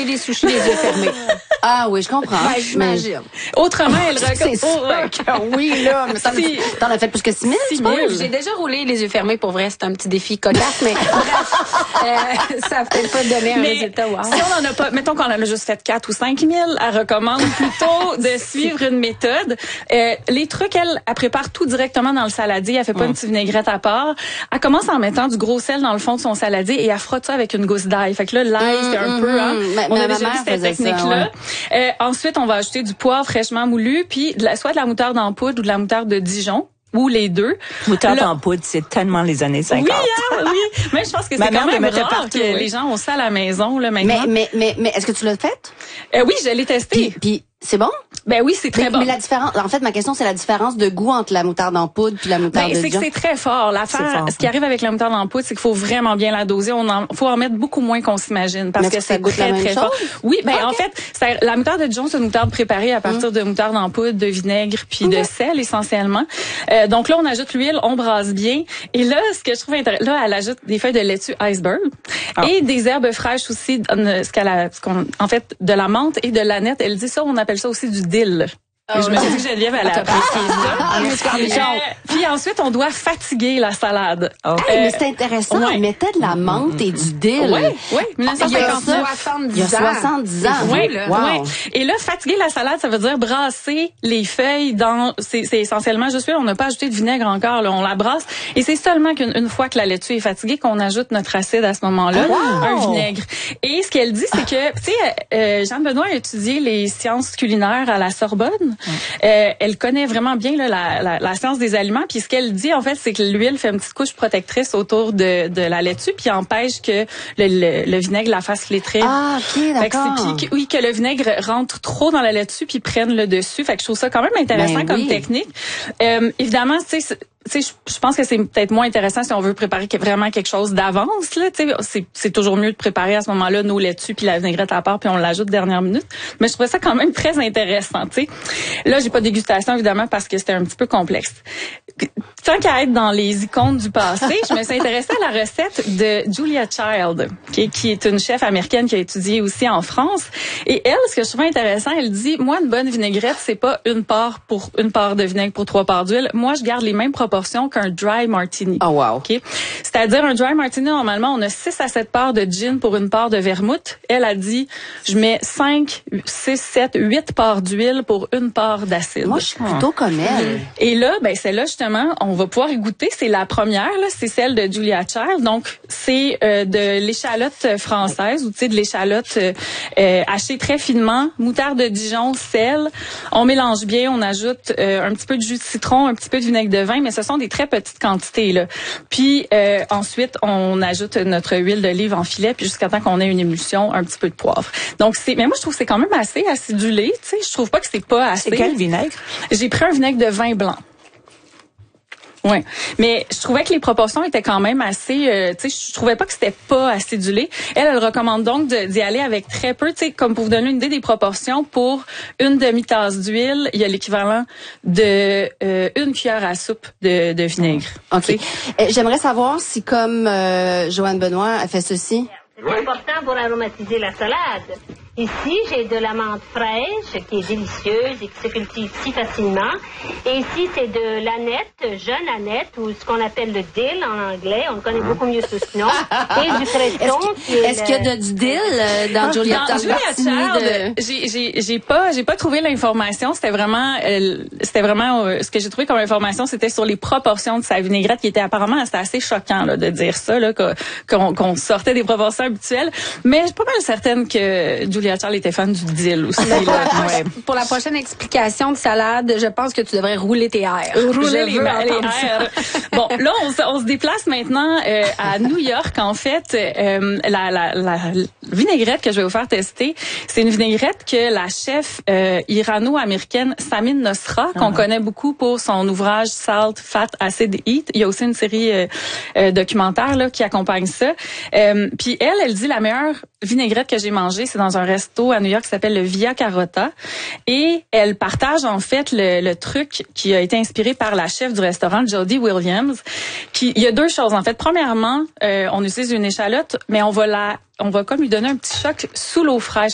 rouler des sushis les yeux fermés. Ah oui, je comprends. Ben, j'imagine. Autrement, elle C'est sûr oui, là. Mais t'en as fait plus que 6 000, 6 je 000. pense. J'ai déjà roulé les yeux fermés. Pour vrai, c'est un petit défi cocasse, mais bref, ça a peut-être pas donné un résultat. Wow. Si on en a pas, mettons qu'on en a juste fait 4 ou 5 000, elle recommande plutôt de suivre une méthode. Les trucs, elle prépare tout directement dans le saladier. Elle fait pas une petite vinaigrette à part. Elle commence en mettant du gros sel dans le fond de son saladier et elle frotte ça avec une gousse d'ail. Fait que là, l'ail, c'est un peu, on a déjà vu cette technique-là. Ensuite, on va ajouter du poivre fraîchement moulu, puis soit de la moutarde en poudre ou de la moutarde de Dijon. Ou les deux. Moutarde en poudre, c'est tellement les années 50. Oui, oui. Mais je pense que c'est quand même rare que les gens ont ça à la maison, là, maintenant. Mais est-ce que tu l'as fait? Oui, je l'ai testé. Puis c'est bon? Ben oui, c'est très bon. Mais la différence, en fait, ma question, c'est la différence de goût entre la moutarde en poudre puis la moutarde de Dijon. C'est que c'est très fort. L'affaire, ce qui arrive avec la moutarde en poudre, c'est qu'il faut vraiment bien la doser. Faut en mettre beaucoup moins qu'on s'imagine parce que c'est très, très fort. Oui, en fait, la moutarde de Dijon, c'est une moutarde préparée à partir de moutarde en poudre, de vinaigre puis de sel essentiellement. Donc là, on ajoute l'huile, on brasse bien. Et là, ce que je trouve intéressant, là, elle ajoute des feuilles de laitue iceberg et des herbes fraîches aussi. En fait, de la menthe et de l'aneth. Elle dit ça, on appelle ça aussi du dill. Je me suis dit que Geneviève, elle a apprécié ça. Puis ensuite, on doit fatiguer la salade. Mais c'est intéressant. On mettait de la menthe et du dill. Oui. 1959. Il y a 70 ans. Oui. Et là, fatiguer la salade, ça veut dire brasser les feuilles dans... C'est essentiellement juste là. On n'a pas ajouté de vinaigre encore. Là, on la brasse. Et c'est seulement qu'une fois que la laitue est fatiguée qu'on ajoute notre acide à ce moment-là, un vinaigre. Et ce qu'elle dit, c'est que, tu sais, Jeanne Benoît a étudié les sciences culinaires à la Sorbonne. Elle connaît vraiment bien là, la science des aliments. Puis ce qu'elle dit, en fait, c'est que l'huile fait une petite couche protectrice autour de la laitue, puis empêche que le vinaigre la fasse flétrir. Ah, OK, d'accord. Que le vinaigre rentre trop dans la laitue puis prenne le dessus. Fait que je trouve ça quand même intéressant comme technique. Évidemment, tu sais, je pense que c'est peut-être moins intéressant si on veut préparer vraiment quelque chose d'avance. Là, c'est toujours mieux de préparer à ce moment-là nos laitues puis la vinaigrette à part puis on l'ajoute dernière minute. Mais je trouvais ça quand même très intéressant. T'sais. Là, j'ai pas de dégustation évidemment parce que c'était un petit peu complexe. Tant qu'à être dans les icônes du passé, je me suis intéressée à la recette de Julia Child, qui est une chef américaine qui a étudié aussi en France. Et elle, ce que je trouve intéressant, elle dit, moi, une bonne vinaigrette, c'est pas une part de vinaigre pour 3 parts d'huile. Moi, je garde les mêmes proportions qu'un dry martini. Oh wow. Okay? C'est-à-dire un dry martini, normalement, on a 6 à 7 parts de gin pour une part de vermouth. Elle a dit, je mets 5, 6, 7, 8 parts d'huile pour une part d'acide. Moi, je suis plutôt comme elle. Et là, celle-là, justement, on va pouvoir y goûter. C'est la première, là, c'est celle de Julia Child. Donc, c'est de l'échalote française ou tu sais de l'échalote hachée très finement, moutarde de Dijon, sel. On mélange bien, on ajoute un petit peu de jus de citron, un petit peu de vinaigre de vin, mais ce sont des très petites quantités là. Puis ensuite, on ajoute notre huile d'olive en filet, puis jusqu'à temps qu'on ait une émulsion, un petit peu de poivre. Donc mais moi je trouve que c'est quand même assez acidulé, tu sais, je trouve pas que c'est pas assez. C'est quel vinaigre? J'ai pris un vinaigre de vin blanc. Oui, mais je trouvais que les proportions étaient quand même assez, tu sais, je trouvais pas que c'était pas acidulé. Elle recommande donc d'y aller avec très peu, tu sais, comme pour vous donner une idée des proportions, pour une demi-tasse d'huile, il y a l'équivalent de une cuillère à soupe de vinaigre. OK. J'aimerais savoir si, comme Joanne Benoît a fait ceci. C'est important pour aromatiser la salade. Ici, j'ai de la menthe fraîche qui est délicieuse et qui se cultive si facilement. Et ici, c'est de l'aneth, jeune aneth, ou ce qu'on appelle le dill en anglais. On le connaît beaucoup mieux sous ce nom. Et du cresson. Est-ce qu'il y a du dill dans Julia Child? J'ai pas trouvé l'information. C'était vraiment ce que j'ai trouvé comme information, c'était sur les proportions de sa vinaigrette qui était apparemment assez choquant là, de dire ça, là, qu'on sortait des proportions habituelles. Mais je suis pas mal certaine que Julia Child était fan du dill aussi. Pour la prochaine explication de salade, je pense que tu devrais rouler tes airs. Rouler les airs. Bon, là, on se déplace maintenant à New York. En fait, la vinaigrette que je vais vous faire tester, c'est une vinaigrette que la chef irano-américaine Samin Nosra, qu'on connaît beaucoup pour son ouvrage Salt, Fat, Acid, Heat. Il y a aussi une série documentaire là, qui accompagne ça. Puis elle dit la meilleure vinaigrette que j'ai mangée, c'est dans un resto à New York qui s'appelle le Via Carota. Et elle partage en fait le truc qui a été inspiré par la chef du restaurant, Jody Williams. Il y a 2 choses en fait. Premièrement, on utilise une échalote, mais on va comme lui donner un petit choc sous l'eau fraîche.